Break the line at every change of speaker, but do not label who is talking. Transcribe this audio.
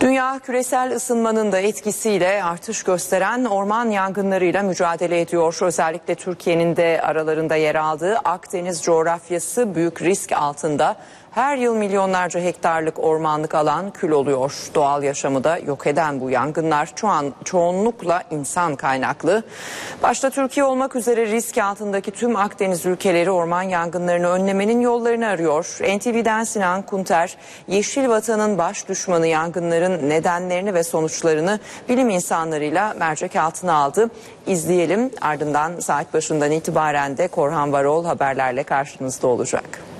Dünya küresel ısınmanın da etkisiyle artış gösteren orman yangınlarıyla mücadele ediyor. Özellikle Türkiye'nin de aralarında yer aldığı Akdeniz coğrafyası büyük risk altında. Her yıl milyonlarca hektarlık ormanlık alan kül oluyor. Doğal yaşamı da yok eden bu yangınlar çoğunlukla insan kaynaklı. Başta Türkiye olmak üzere risk altındaki tüm Akdeniz ülkeleri orman yangınlarını önlemenin yollarını arıyor. NTV'den Sinan Kunter, Yeşil Vatan'ın baş düşmanı yangınların nedenlerini ve sonuçlarını bilim insanlarıyla mercek altına aldı. İzleyelim, ardından saat başından itibaren de Korhan Varol haberlerle karşınızda olacak.